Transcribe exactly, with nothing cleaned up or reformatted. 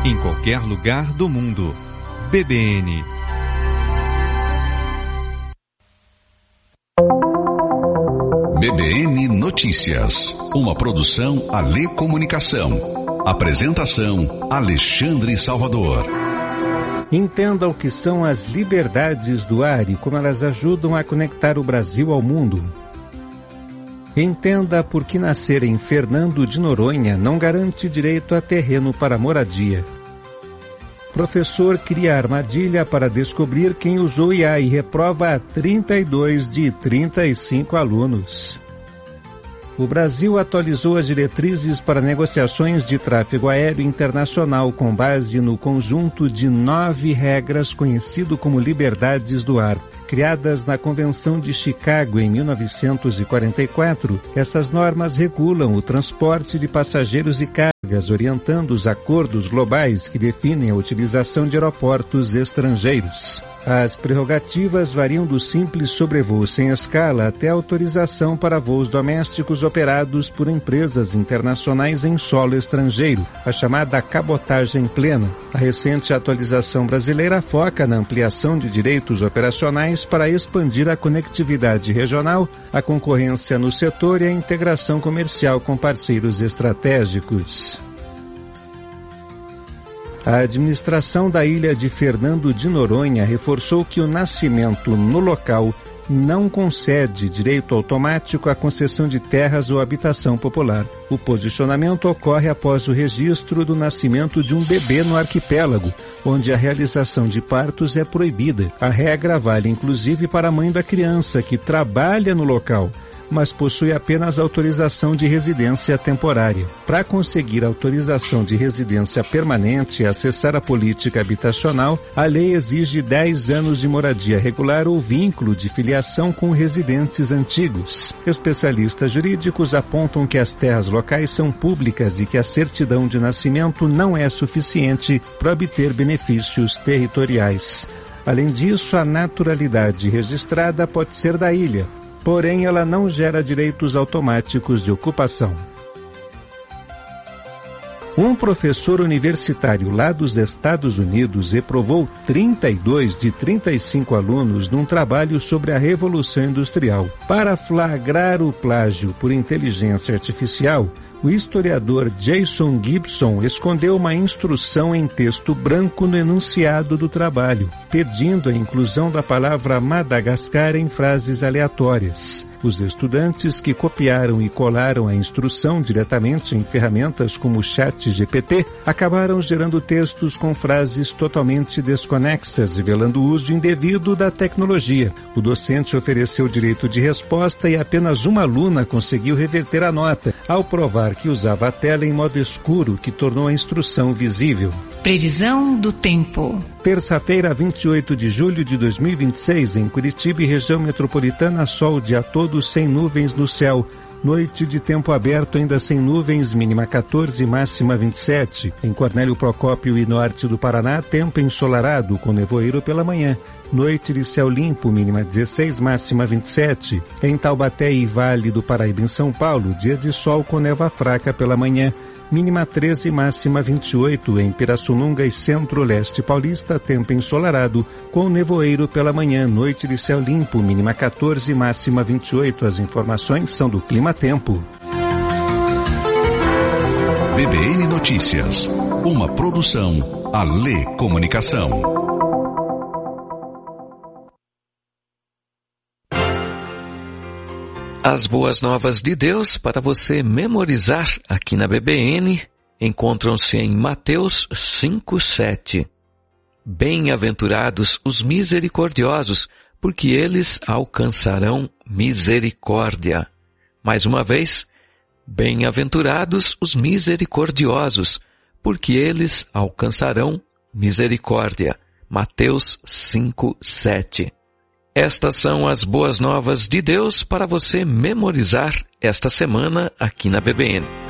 em qualquer lugar do mundo. B B N. B B N Notícias, uma produção Alê Comunicação. Apresentação Alexandre Salvador. Entenda o que são as liberdades do ar e como elas ajudam a conectar o Brasil ao mundo. Entenda por que nascer em Fernando de Noronha não garante direito a terreno para moradia. Professor cria armadilha para descobrir quem usou I A e reprova a trinta e dois de trinta e cinco alunos. O Brasil atualizou as diretrizes para negociações de tráfego aéreo internacional com base no conjunto de nove regras conhecido como Liberdades do Ar. Criadas na Convenção de Chicago em mil novecentos e quarenta e quatro, essas normas regulam o transporte de passageiros e cargas, orientando os acordos globais que definem a utilização de aeroportos estrangeiros. As prerrogativas variam do simples sobrevoo sem escala até a autorização para voos domésticos operados por empresas internacionais em solo estrangeiro, a chamada cabotagem plena. A recente atualização brasileira foca na ampliação de direitos operacionais para expandir a conectividade regional, a concorrência no setor e a integração comercial com parceiros estratégicos. A administração da ilha de Fernando de Noronha reforçou que o nascimento no local não concede direito automático à concessão de terras ou habitação popular. O posicionamento ocorre após o registro do nascimento de um bebê no arquipélago, onde a realização de partos é proibida. A regra vale inclusive para a mãe da criança, que trabalha no local, mas possui apenas autorização de residência temporária. Para conseguir autorização de residência permanente e acessar a política habitacional, a lei exige dez anos de moradia regular ou vínculo de filiação com residentes antigos. Especialistas jurídicos apontam que as terras locais são públicas e que a certidão de nascimento não é suficiente para obter benefícios territoriais. Além disso, a naturalidade registrada pode ser da ilha, porém ela não gera direitos automáticos de ocupação. Um professor universitário lá dos Estados Unidos reprovou trinta e dois de trinta e cinco alunos num trabalho sobre a Revolução Industrial. Para flagrar o plágio por inteligência artificial, o historiador Jason Gibson escondeu uma instrução em texto branco no enunciado do trabalho, pedindo a inclusão da palavra Madagascar em frases aleatórias. Os estudantes que copiaram e colaram a instrução diretamente em ferramentas como o Chat G P T acabaram gerando textos com frases totalmente desconexas, revelando o uso indevido da tecnologia. O docente ofereceu direito de resposta e apenas uma aluna conseguiu reverter a nota, ao provar que usava a tela em modo escuro, que tornou a instrução visível. Previsão do tempo. Terça-feira, vinte e oito de julho de dois mil e vinte e seis, em Curitiba e região metropolitana, sol o dia todo sem nuvens no céu. Noite de tempo aberto, ainda sem nuvens, mínima quatorze, máxima vinte e sete. Em Cornélio Procópio e norte do Paraná, tempo ensolarado, com nevoeiro pela manhã. Noite de céu limpo, mínima dezesseis, máxima vinte e sete. Em Taubaté e Vale do Paraíba, em São Paulo, dia de sol com névoa fraca pela manhã. Mínima treze, máxima vinte e oito. Em Pirassununga e Centro-Leste Paulista, tempo ensolarado, com nevoeiro pela manhã. Noite de céu limpo, mínima quatorze, máxima vinte e oito. As informações são do Clima Tempo. B B N Notícias, uma produção Alê Comunicação. As boas novas de Deus para você memorizar aqui na B B N encontram-se em Mateus cinco, sete. Bem-aventurados os misericordiosos, porque eles alcançarão misericórdia. Mais uma vez, bem-aventurados os misericordiosos, porque eles alcançarão misericórdia. Mateus cinco, sete. Estas são as boas novas de Deus para você memorizar esta semana aqui na B B N.